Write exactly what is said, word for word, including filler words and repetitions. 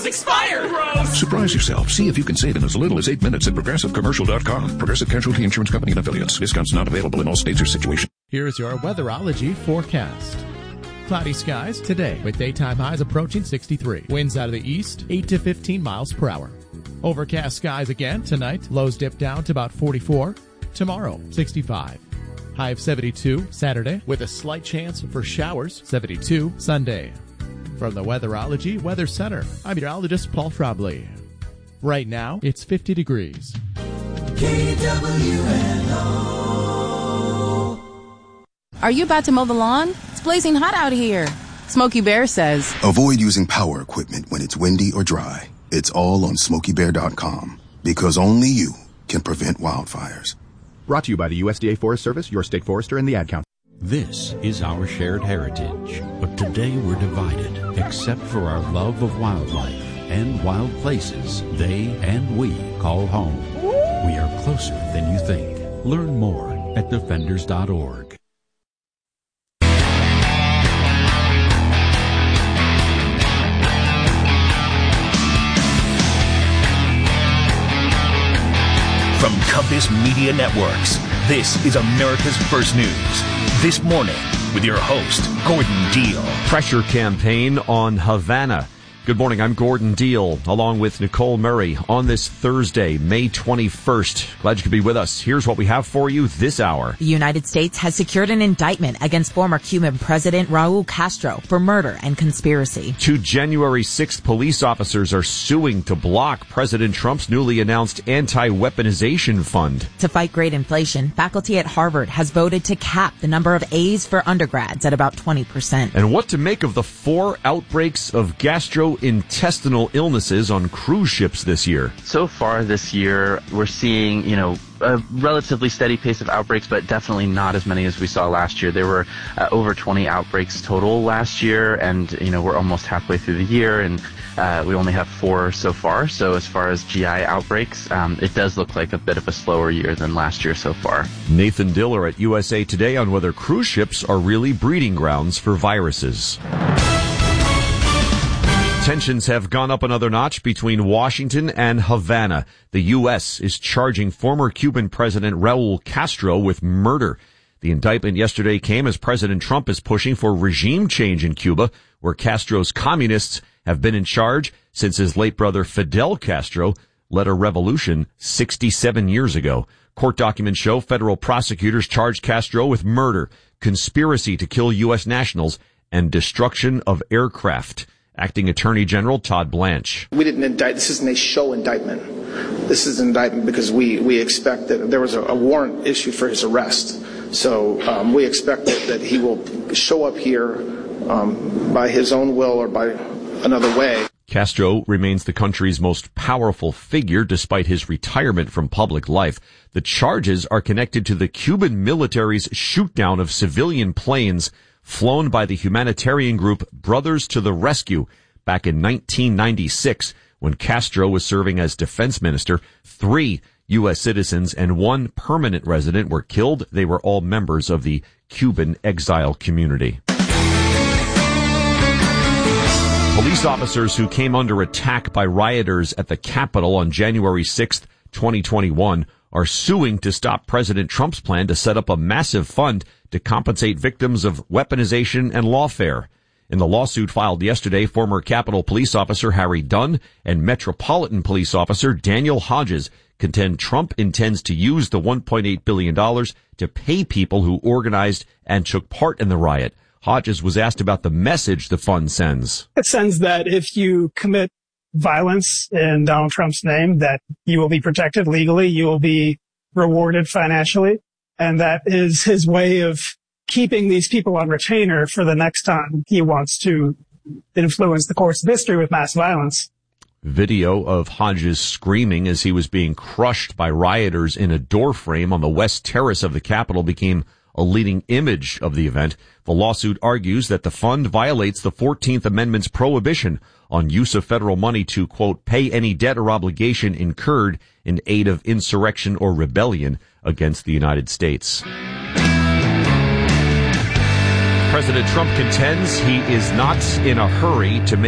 expired! Gross! Surprise yourself. See if you can save in as little as eight minutes at Progressive Commercial dot com. Progressive Casualty Insurance Company and Affiliates. Discounts not available in all states or situations. Here's your weatherology forecast. Cloudy skies today with daytime highs approaching sixty-three. Winds out of the east, eight to fifteen miles per hour. Overcast skies again tonight. Lows dip down to about forty-four. Tomorrow, sixty-five. High of seventy-two Saturday with a slight chance for showers. seventy-two Sunday. From the Weatherology Weather Center, I'm meteorologist Paul Frobley. Right now, it's fifty degrees. K W N O. Are you about to mow the lawn? It's blazing hot out here. Smokey Bear says, avoid using power equipment when it's windy or dry. It's all on Smokey Bear dot com because only you can prevent wildfires. Brought to you by the U S D A Forest Service, your state forester, and the Ad Council. This is our shared heritage, but today we're divided, except for our love of wildlife and wild places they and we call home. We are closer than you think. Learn more at defenders dot org. From Compass Media Networks, this is America's First News. This morning, with your host, Gordon Deal. Pressure campaign on Havana. Good morning, I'm Gordon Deal, along with Nicole Murray, on this Thursday, May twenty-first. Glad you could be with us. Here's what we have for you this hour. The United States has secured an indictment against former Cuban President Raul Castro for murder and conspiracy. Two January sixth police officers are suing to block President Trump's newly announced anti-weaponization fund. To fight great inflation, faculty at Harvard has voted to cap the number of A's for undergrads at about twenty percent. And what to make of the four outbreaks of gastrointestinal illnesses on cruise ships this year. So far this year, we're seeing, you know, a relatively steady pace of outbreaks, but definitely not as many as we saw last year. There were uh, over twenty outbreaks total last year, and, you know, we're almost halfway through the year, and uh, we only have four so far. So as far as G I outbreaks, um, it does look like a bit of a slower year than last year so far. Nathan Diller at U S A Today on whether cruise ships are really breeding grounds for viruses. Tensions have gone up another notch between Washington and Havana. The U S is charging former Cuban President Raul Castro with murder. The indictment yesterday came as President Trump is pushing for regime change in Cuba, where Castro's communists have been in charge since his late brother Fidel Castro led a revolution sixty-seven years ago. Court documents show federal prosecutors charged Castro with murder, conspiracy to kill U S nationals, and destruction of aircraft. Acting Attorney General Todd Blanche. We didn't indict. This isn't a show indictment. This is an indictment because we, we expect that there was a, a warrant issued for his arrest. So um, we expect that, that he will show up here um, by his own will or by another way. Castro remains the country's most powerful figure despite his retirement from public life. The charges are connected to the Cuban military's shootdown of civilian planes flown by the humanitarian group Brothers to the Rescue back in nineteen ninety-six when Castro was serving as defense minister. Three U S citizens and one permanent resident were killed. They were all members of the Cuban exile community. Police officers who came under attack by rioters at the Capitol on January sixth, twenty twenty-one are suing to stop President Trump's plan to set up a massive fund to compensate victims of weaponization and lawfare. In the lawsuit filed yesterday, former Capitol Police Officer Harry Dunn and Metropolitan Police Officer Daniel Hodges contend Trump intends to use the one point eight billion dollars to pay people who organized and took part in the riot. Hodges was asked about the message the fund sends. It sends that if you commit violence in Donald Trump's name, that you will be protected legally, you will be rewarded financially, and that is his way of keeping these people on retainer for the next time he wants to influence the course of history with mass violence. Video of Hodges screaming as he was being crushed by rioters in a doorframe on the west terrace of the Capitol became a leading image of the event. The lawsuit argues that the fund violates the fourteenth Amendment's prohibition on use of federal money to, quote, pay any debt or obligation incurred in aid of insurrection or rebellion against the United States. President Trump contends he is not in a hurry to make